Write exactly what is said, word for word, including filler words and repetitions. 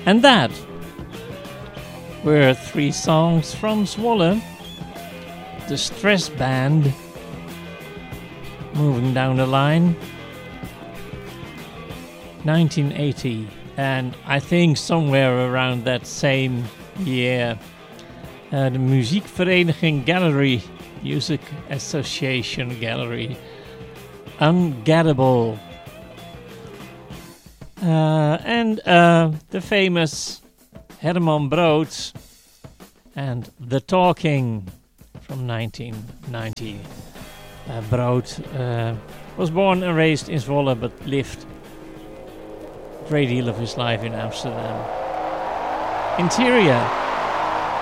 And that were three songs from Zwolle, the Stress Band. Moving down the line, nineteen eighty, and I think somewhere around that same year, uh, the Muziekvereniging Gallery, Music Association Gallery, Ungettable, uh, and uh, the famous Herman Brood and The Talking from nineteen ninety. Uh, Brood uh, was born and raised in Zwolle, but lived a great deal of his life in Amsterdam. Interior.